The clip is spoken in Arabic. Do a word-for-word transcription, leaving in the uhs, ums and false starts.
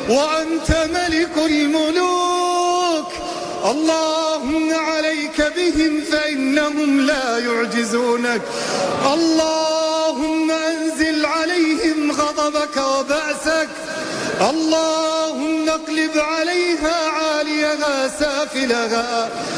وأنت ملك الملوك. اللهم عليك بهم فإنهم لا يعجزونك. اللهم أنزل عليهم غضبك وبأسك. اللهم اقلب عليها عاليها سافلها